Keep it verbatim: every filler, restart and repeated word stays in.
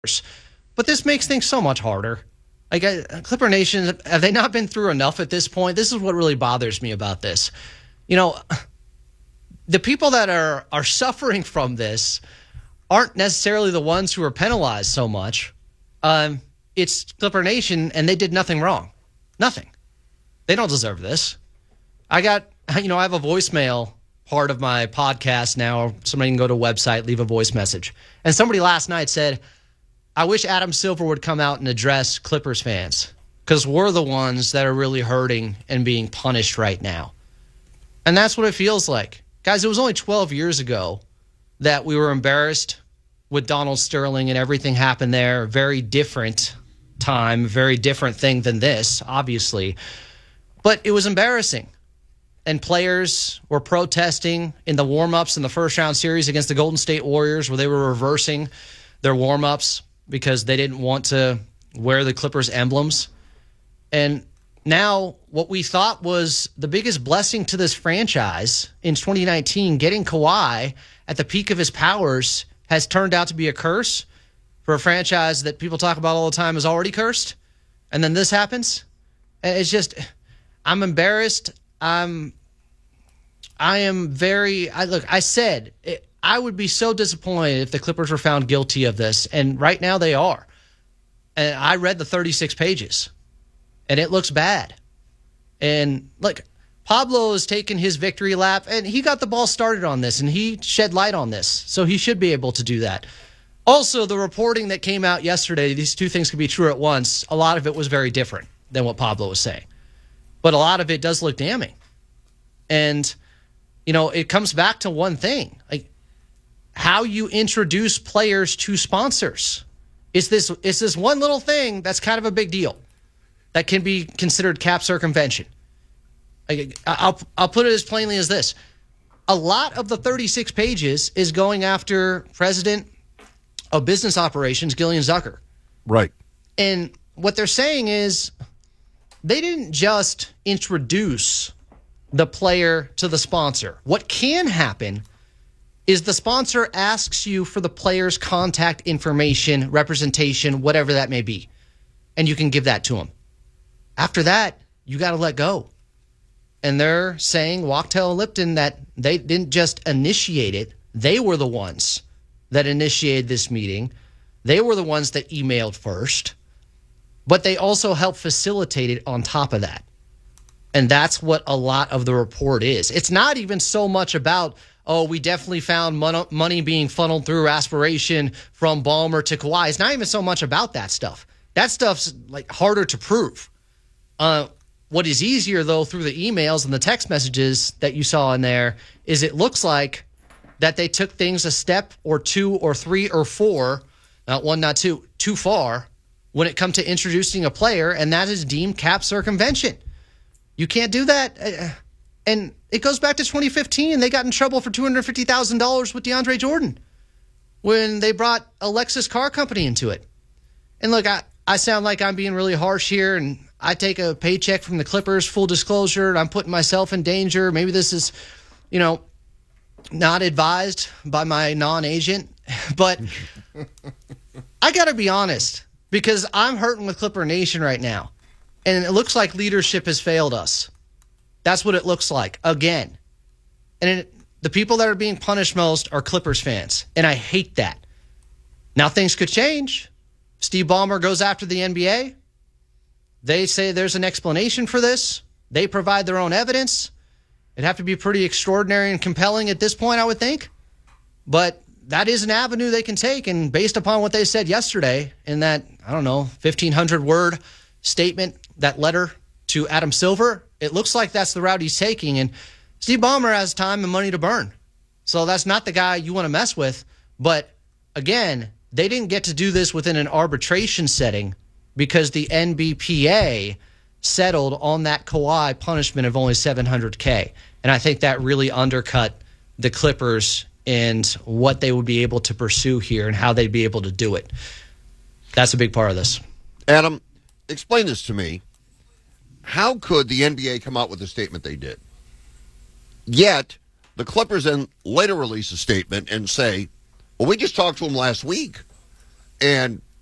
But this makes things so much harder. Like, uh, Clipper Nation, have they not been through enough at this point? This is what really bothers me about this. You know, the people that are, are suffering from this aren't necessarily the ones who are penalized so much. Um, it's Clipper Nation, and they did nothing wrong. Nothing. They don't deserve this. I got, you know, I have a voicemail part of my podcast now. Somebody can go to a website, leave a voice message. And somebody last night said, I wish Adam Silver would come out and address Clippers fans because we're the ones that are really hurting and being punished right now. And that's what it feels like. Guys, it was only twelve years ago that we were embarrassed with Donald Sterling and everything happened there. Very different time, very different thing than this, obviously. But it was embarrassing. And players were protesting in the warm-ups in the first-round series against the Golden State Warriors where they were reversing their warm-ups because they didn't want to wear the Clippers emblems. And now what we thought was the biggest blessing to this franchise in twenty nineteen, getting Kawhi at the peak of his powers, has turned out to be a curse for a franchise that people talk about all the time is already cursed. And then this happens. And it's just, I'm embarrassed. I'm, I am very, I look, I said, it, I would be so disappointed if the Clippers were found guilty of this. And right now they are. And I read the thirty-six pages. And it looks bad. And look, Pablo has taken his victory lap, and he got the ball started on this, and he shed light on this. So he should be able to do that. Also, the reporting that came out yesterday, these two things could be true at once. A lot of it was very different than what Pablo was saying. But a lot of it does look damning. And, you know, it comes back to one thing. Like, how you introduce players to sponsors. Is this, is this one little thing that's kind of a big deal that can be considered cap circumvention. I, I'll, I'll put it as plainly as this. A lot of the thirty-six pages is going after President of Business Operations, Gillian Zucker. Right. And what they're saying is they didn't just introduce the player to the sponsor. What can happen is the sponsor asks you for the player's contact information, representation, whatever that may be, and you can give that to them. After that, you got to let go. And they're saying, Wachtell and Lipton, that they didn't just initiate it. They were the ones that initiated this meeting. They were the ones that emailed first. But they also helped facilitate it on top of that. And that's what a lot of the report is. It's not even so much about, oh, we definitely found mon- money being funneled through aspiration from Ballmer to Kawhi. It's not even so much about that stuff. That stuff's like harder to prove. Uh, what is easier, though, through the emails and the text messages that you saw in there is it looks like that they took things a step or two or three or four, not one, not two, too far when it comes to introducing a player, and that is deemed cap circumvention. You can't do that. And it goes back to twenty fifteen. They got in trouble for two hundred fifty thousand dollars with DeAndre Jordan when they brought Alexis Car Company into it. And look, I, I sound like I'm being really harsh here, and I take a paycheck from the Clippers, full disclosure, and I'm putting myself in danger. Maybe this is, you know, not advised by my non-agent, but I got to be honest because I'm hurting with Clipper Nation right now, and it looks like leadership has failed us. That's what it looks like, again. And it, the people that are being punished most are Clippers fans, and I hate that. Now things could change. Steve Ballmer goes after the N B A. They say there's an explanation for this. They provide their own evidence. It'd have to be pretty extraordinary and compelling at this point, I would think. But that is an avenue they can take. And based upon what they said yesterday in that, I don't know, fifteen hundred word statement, that letter to Adam Silver, it looks like that's the route he's taking. And Steve Ballmer has time and money to burn. So that's not the guy you want to mess with. But again, they didn't get to do this within an arbitration setting because the N B P A settled on that Kawhi punishment of only seven hundred K. And I think that really undercut the Clippers and what they would be able to pursue here and how they'd be able to do it. That's a big part of this. Adam, explain this to me. How could the N B A come out with the statement they did? Yet, the Clippers then later release a statement and say, well, we just talked to him last week, and